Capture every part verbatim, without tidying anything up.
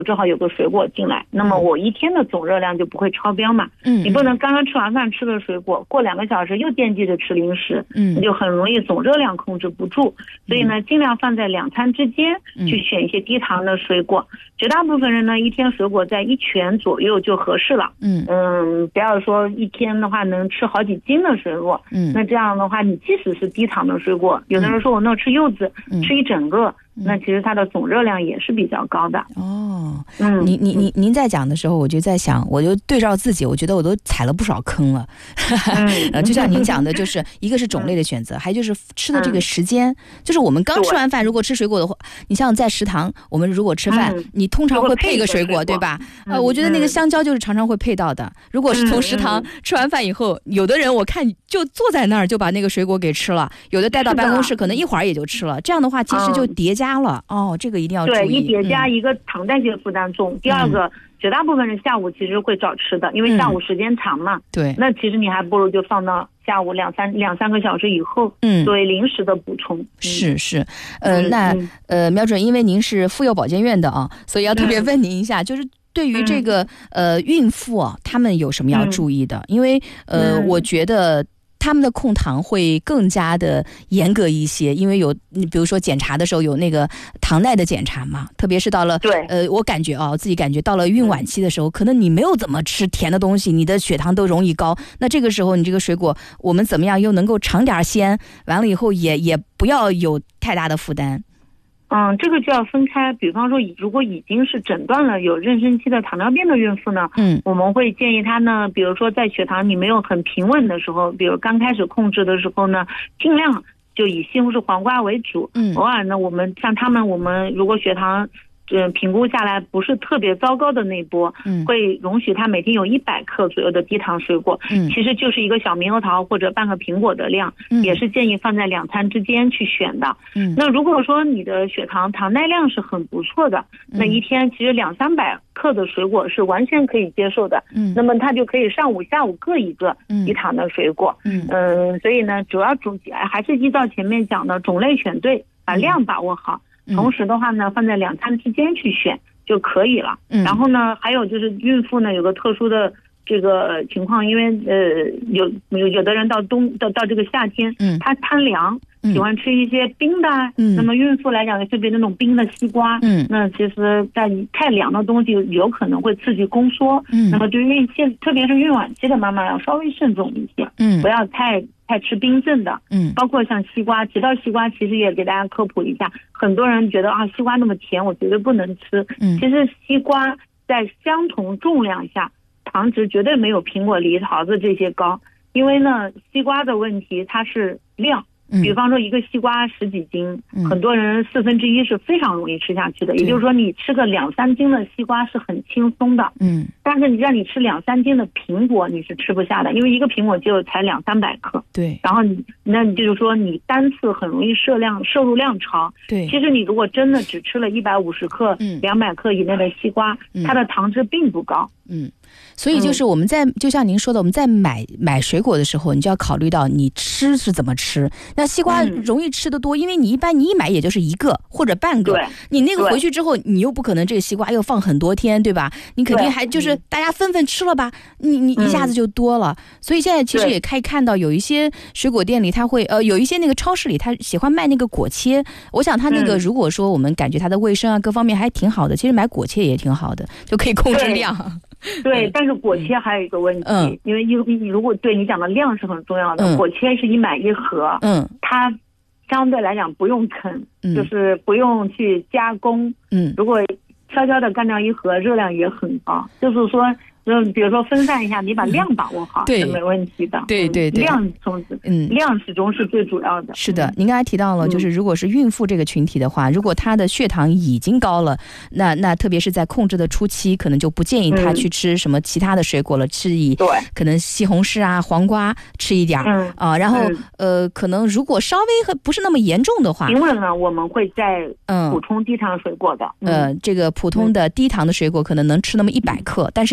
正好有个水果进来，那么我一天的总热量就不会超标嘛。嗯，你不能刚刚吃完饭吃了水果，过两个小时又惦记着吃零食，嗯，你就很容易总热量控制不住。所以呢，尽量放在两餐之间去选一些低糖的水果。绝大部分人呢，一天水果在一拳左右就合适了。嗯嗯，不要说一天的话能吃好几斤的水果。嗯，那这样的话，你即使是低糖的水果，有的人说我那吃柚子，吃一整个。那其实它的总热量也是比较高的。 哦，嗯，您您您您在讲的时候，我就在想，我就对照自己，我觉得我都踩了不少坑了。呃，就像您讲的，就是一个是种类的选择，还有就是吃的这个时间。就是我们刚吃完饭，如果吃水果的话，你像在食堂，我们如果吃饭，你通常会配一个水果，对吧？呃，我觉得那个香蕉就是常常会配到的。如果是从食堂吃完饭以后，有的人我看就坐在那儿就把那个水果给吃了，有的带到办公室，可能一会儿也就吃了。这样的话，其实就叠加了。哦，这个一定要注意。 对，一叠加，一个糖代谢负担重，第二个绝大部分人下午其实会找吃的，因为下午时间长嘛。对，那其实你还不如就放到下午两三两三个小时以后，嗯，作为零食的补充。是是，呃，那呃，苗主任，因为您是妇幼保健院的啊，所以要特别问您一下，就是对于这个呃孕妇啊，她们有什么要注意的？因为呃，我觉得他们的控糖会更加的严格一些，因为有你比如说检查的时候有那个糖耐的检查嘛，特别是到了对呃，我感觉啊，我自己感觉到了孕晚期的时候，可能你没有怎么吃甜的东西，你的血糖都容易高。那这个时候你这个水果，我们怎么样又能够尝点鲜，完了以后也也不要有太大的负担。嗯，这个就要分开。比方说，如果已经是诊断了有妊娠期的糖尿病的孕妇呢，嗯，我们会建议她呢，比如说在血糖你没有很平稳的时候，比如刚开始控制的时候呢，尽量就以西红柿黄瓜为主。嗯，偶尔呢，我们像他们，我们如果血糖嗯，评估下来不是特别糟糕的那波，嗯，会容许他每天有一百克左右的低糖水果，嗯，其实就是一个小猕猴桃或者半个苹果的量，嗯，也是建议放在两餐之间去选的，嗯，那如果说你的血糖糖耐量是很不错的，嗯，那一天其实两三百克的水果是完全可以接受的，嗯，那么它就可以上午下午各一个低糖的水果，嗯嗯，所以呢，主要主还是依照前面讲的种类选对，把量把握好。同时的话呢，放在两餐之间去选就可以了。嗯，然后呢，还有就是孕妇呢有个特殊的这个情况，因为呃有有有的人到冬到到这个夏天，嗯，他贪凉，喜欢吃一些冰的，嗯，那么孕妇来讲，特别那种冰的西瓜，嗯，那其实在太凉的东西有可能会刺激宫缩，嗯，那么对于现特别是孕晚期的妈妈要稍微慎重一些，嗯，不要太。太吃冰镇的，嗯，包括像西瓜，提到西瓜，其实也给大家科普一下。很多人觉得啊，西瓜那么甜，我绝对不能吃。嗯，其实西瓜在相同重量下，糖值绝对没有苹果、梨、桃子这些高。因为呢，西瓜的问题它是量，比方说一个西瓜十几斤，嗯，很多人四分之一是非常容易吃下去的。也就是说，你吃个两三斤的西瓜是很轻松的，嗯，但是你让你吃两三斤的苹果，你是吃不下的，因为一个苹果就才两三百克，对。然后你那你就是说，你单次很容易摄量摄入量超，对。其实你如果真的只吃了一百五十克、两百克以内的西瓜，嗯，它的糖值并不高，嗯。所以就是我们在就像您说的，我们在买买水果的时候，你就要考虑到你吃是怎么吃。那西瓜容易吃得多，因为你一般你一买也就是一个或者半个，你那个回去之后，你又不可能这个西瓜又放很多天，对吧？你肯定还就是大家纷纷吃了吧，你你一下子就多了。所以现在其实也可以看到有一些水果店里，它会呃有一些那个超市里，它喜欢卖那个果切。我想它那个如果说我们感觉它的卫生啊各方面还挺好的，其实买果切也挺好的，就可以控制量。对，但是果切还有一个问题，嗯，因为你如果对你讲的量是很重要的，嗯，果切是一买一盒，嗯，它相对来讲不用啃，嗯，就是不用去加工，嗯，如果悄悄的干掉一盒，热量也很高，就是说。就比如说分散一下，你把量把握好，是没问题的。对对对，量从嗯量始终是最主要的。是的，您刚才提到了，就是如果是孕妇这个群体的话，如果她的血糖已经高了，那那特别是在控制的初期，可能就不建议她去吃什么其他的水果了，吃以对可能西红柿啊、黄瓜吃一点嗯啊，然后呃，可能如果稍微和不是那么严重的话，平稳呢，我们会再嗯补充低糖水果的。呃，这个普通的低糖的水果可能能吃那么一百克，但是也要注意。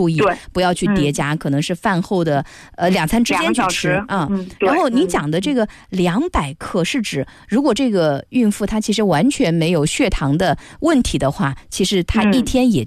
故意不要去叠加，可能是饭后的呃两餐之间去吃啊。然后您讲的这个两百克是指，如果这个孕妇她其实完全没有血糖的问题的话，其实她一天也